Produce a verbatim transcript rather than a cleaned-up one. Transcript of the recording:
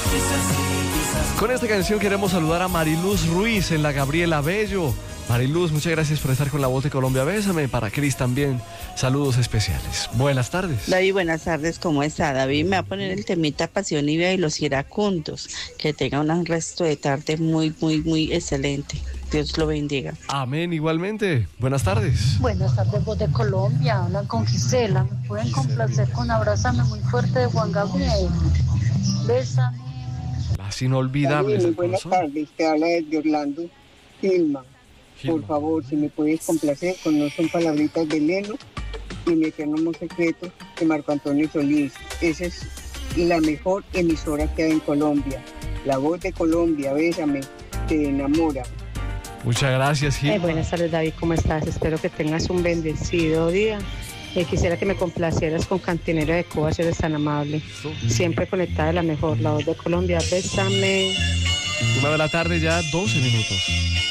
Con esta canción queremos saludar a Mariluz Ruiz en la Gabriela Bello. Mariluz, muchas gracias por estar con La Voz de Colombia. Bésame. Para Cris también, saludos especiales. Buenas tardes. David, buenas tardes, ¿cómo está? David me va a poner el temita Pasión y Vida y los iracundos. Que tenga un resto de tarde muy, muy, muy excelente. Dios lo bendiga. Amén, igualmente. Buenas tardes. Buenas tardes, Voz de Colombia. Hablan con Gisela. ¿Me pueden complacer con Abrázame muy fuerte de Juan Gabriel? Bésame. Las inolvidables. David, buenas tardes. Te habla desde Orlando, Gilman. Por favor, si me puedes complacer con No son palabritas de Leno y Mi eterno amor secreto de Marco Antonio Solís. Esa es la mejor emisora que hay en Colombia. La Voz de Colombia, bésame, te enamora. Muchas gracias, Gil. Eh, buenas tardes, David, ¿cómo estás? Espero que tengas un bendecido día. Eh, quisiera que me complacieras con Cantinero de Cuba, si eres tan amable. Siempre conectada de la mejor, La Voz de Colombia, bésame. Una de la tarde ya, doce minutos.